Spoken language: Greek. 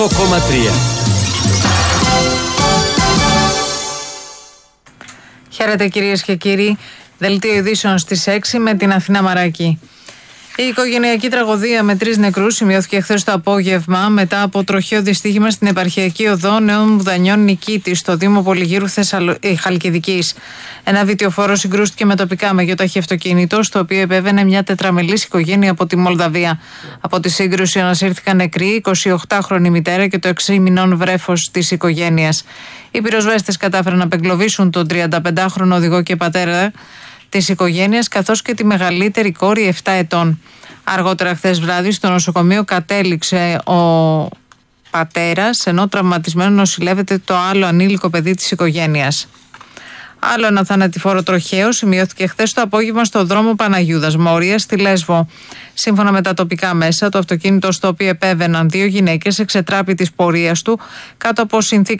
Χαίρετε κυρίες και κύριοι. Δελτίο ειδήσεων στις 6 με την Αθηνά Μαράκη. Η οικογενειακή τραγωδία με 3 νεκρούς σημειώθηκε χθες το απόγευμα μετά από τροχαίο δυστύχημα στην επαρχιακή οδό Νέων Μουδανιών Νικήτης στο Δήμο Πολυγύρου Χαλκιδικής. Ένα βιτιοφόρο συγκρούστηκε με τοπικά μεγιόταχη αυτοκίνητο, στο οποίο επέβαινε μια τετραμελής οικογένεια από τη Μολδαβία. Από τη σύγκρουση ανασύρθηκαν νεκροί, 28χρονη μητέρα και το 6 μηνών βρέφος της οικογένειας. Οι πυροσβέστες κατάφεραν να απεγκλωβίσουν τον 35χρονο οδηγό και πατέρα της οικογένειας, καθώς και τη μεγαλύτερη κόρη 7 ετών. Αργότερα χθες βράδυ στο νοσοκομείο κατέληξε ο πατέρας, ενώ τραυματισμένο νοσηλεύεται το άλλο ανήλικο παιδί της οικογένειας. Άλλο ένα θανατηφόρο τροχαίο σημειώθηκε χθες το απόγευμα στο δρόμο Παναγιούδας Μόριας στη Λέσβο. Σύμφωνα με τα τοπικά μέσα, το αυτοκίνητο στο οποίο επέβαιναν 2 γυναίκες εξετράπη της πορείας του κάτω από συνθήκες